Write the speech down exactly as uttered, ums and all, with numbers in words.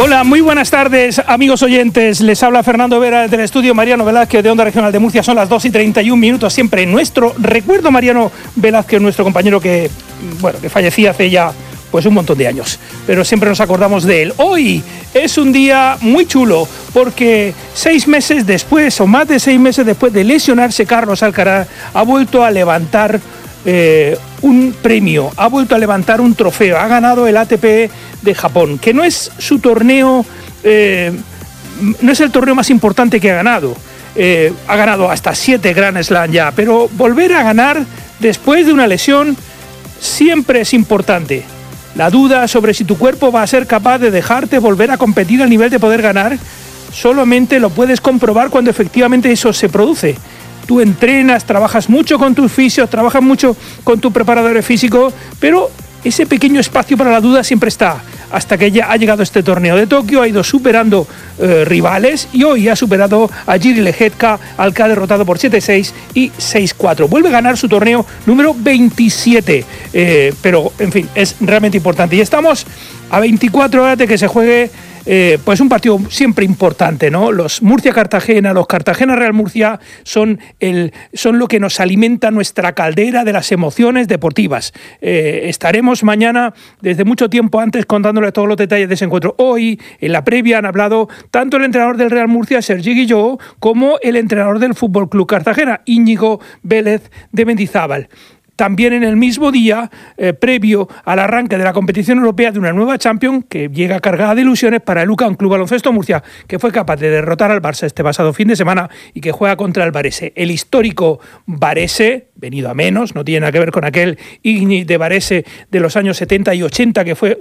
Hola, muy buenas tardes, amigos oyentes. Les habla Fernando Vera del estudio Mariano Velázquez de Onda Regional de Murcia. Son las dos y treinta y un minutos, siempre en nuestro recuerdo. Mariano Velázquez, nuestro compañero que, bueno, que fallecía hace ya pues un montón de años, pero siempre nos acordamos de él. Hoy es un día muy chulo porque seis meses después, o más de seis meses después de lesionarse, Carlos Alcaraz ha vuelto a levantar eh, un premio, ha vuelto a levantar un trofeo, ha ganado el A T P de Japón, que no es su torneo, eh, no es el torneo más importante que ha ganado. Eh, ha ganado hasta siete Grand Slam ya, pero volver a ganar después de una lesión siempre es importante. La duda sobre si tu cuerpo va a ser capaz de dejarte volver a competir al nivel de poder ganar, solamente lo puedes comprobar cuando efectivamente eso se produce. Tú entrenas, trabajas mucho con tus fisios, trabajas mucho con tu preparador físico, pero ese pequeño espacio para la duda siempre está. Hasta que ya ha llegado este torneo de Tokio, ha ido superando eh, rivales y hoy ha superado a Jiří Lehečka, al que ha derrotado por siete seis y seis cuatro. Vuelve a ganar su torneo número veintisiete, eh, pero en fin, es realmente importante. Y estamos a veinticuatro horas de que se juegue Eh, pues un partido siempre importante, ¿no? Los Murcia-Cartagena, los Cartagena-Real Murcia son, el, son lo que nos alimenta nuestra caldera de las emociones deportivas. Eh, estaremos mañana, desde mucho tiempo antes, contándoles todos los detalles de ese encuentro. Hoy, en la previa, han hablado tanto el entrenador del Real Murcia, Sergi Guilló, como el entrenador del F C Cartagena, Íñigo Vélez de Mendizábal. También en el mismo día, eh, previo al arranque de la competición europea de una nueva Champions, que llega cargada de ilusiones para el U C A M Club Baloncesto Murcia, que fue capaz de derrotar al Barça este pasado fin de semana y que juega contra el Varese. El histórico Varese, venido a menos, no tiene nada que ver con aquel Igni de Varese de los años setenta y ochenta, que fue